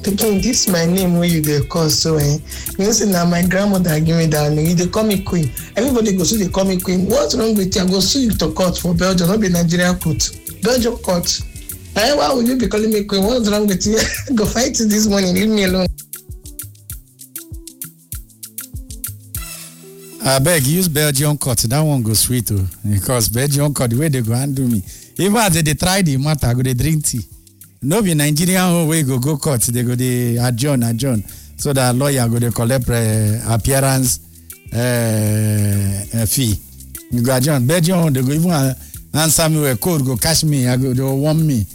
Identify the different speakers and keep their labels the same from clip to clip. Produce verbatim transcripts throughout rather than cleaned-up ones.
Speaker 1: Pikin, this my name where you dey call so eh. You know say now my grandmother give me that name. They call me Queen. Everybody go so they call me Queen. What's wrong with you? I go sue you to court for Belgium, not be Nigerian court. Belgium court. Eh, why would you be calling me Queen? What's wrong with you? Go fight it this morning. Leave me alone.
Speaker 2: I beg, use Belgian court. That one go sweet too. Because Belgian court, the way they go handle me. Even as they try the matter, I go they drink tea. No be Nigerian way go go court. They go they adjourn, adjourn. So that lawyer go they collect uh, appearance uh, uh, fee. You go adjourn. Belgian, they go even uh, answer me with code, go catch me. I go, they will warn me.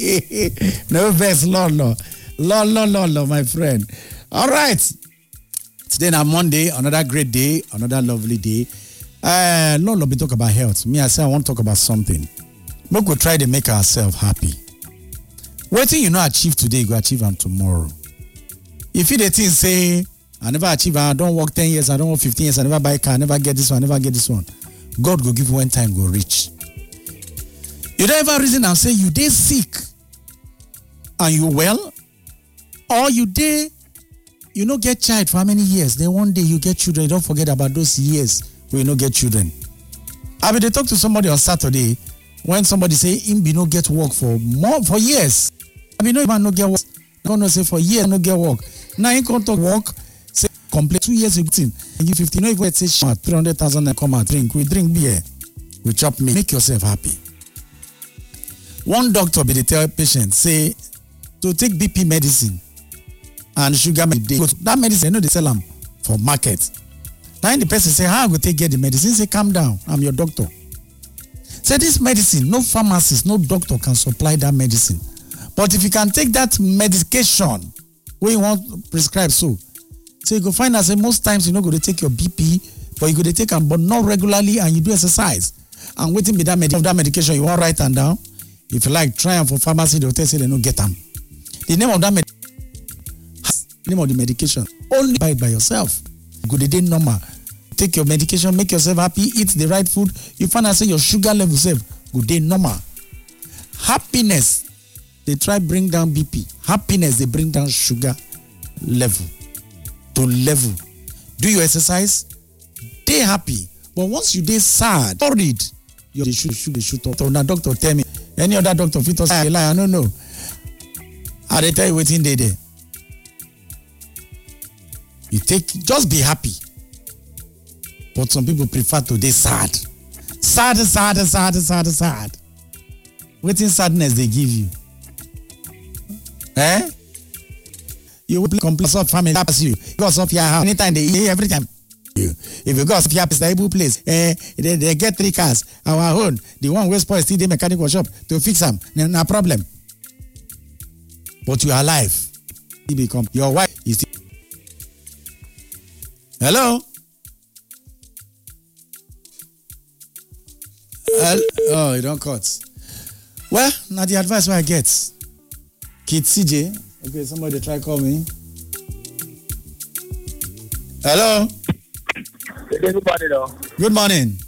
Speaker 2: No vex, law, law. Law, law, law, law, my friend. All right. Today na Monday, another great day, another lovely day. Uh, no, no, we talk about health. Me, I say I want to talk about something. We go try to make ourselves happy. What thing you not achieve today, you go achieve them tomorrow. If you the thing say, I never achieve, I don't work ten years, I don't work fifteen years, I never buy a car, I never get this one, I never get this one. God go give you when time go reach. You don't ever reason and say you dey sick and you well, or you dey you no get child for how many years? Then one day you get children. You don't forget about those years where you no get children. I mean, they talk to somebody on Saturday when somebody say him be no get work for more for years. I mean, no man no get work. No no say for years no get work. Now he can't talk work. Say complete two years ago. And you fifty. No even say three hundred thousand and come and drink. We drink beer. We chop meat. Make yourself happy. One doctor be the tell patient say to take B P medicine and sugar medicine. That medicine, no, they sell them for market. Now the person say, how I go take get the medicine? Say, calm down, I'm your doctor. Say this medicine, no pharmacist, no doctor can supply that medicine. But if you can take that medication where you want to prescribe so, so you go find out say most times you know go to take your B P, but you go to take them, but not regularly, and you do exercise. And waiting with that, med- that medication, you want to write them down. If you like, try them for pharmacy, they'll tell you they don't get them. The name of that medication. Name of the medication. Only buy it by yourself. Good day normal. Take your medication, make yourself happy, eat the right food. You find out say your sugar level safe. Good day normal. Happiness. They try bring down B P. Happiness, they bring down sugar level to level. Do your exercise. Stay happy. But once you day sad, worried, you they shoot, shoot, they shoot up. So now doctor tell me, any other doctor fit us say lie, I don't know. I they tell you what's in there there. You take, just be happy. But some people prefer to be sad. Sad, sad, sad, sad, sad. What in sadness they give you? Eh? You will complete of family pass you. You go off your house anytime they eat every time. You. If you go off your stable place, eh, they, they get three cars. Our own, the one where spoil still the mechanical shop to fix them. No, no problem. But you are alive. You become your wife is. Hello? Hello? Oh, you don't cut. Well, now the advice I get. Kid C J. Okay, somebody try call me. Hello?
Speaker 3: Good morning, though.
Speaker 2: Good morning.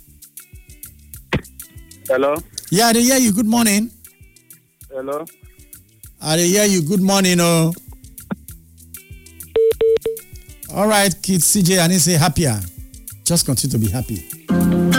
Speaker 3: Hello?
Speaker 2: Yeah, I hear you. Good morning.
Speaker 3: Hello?
Speaker 2: I hear you. Good morning, oh. All right, kids, C J, I need to say happier. Just continue to be happy.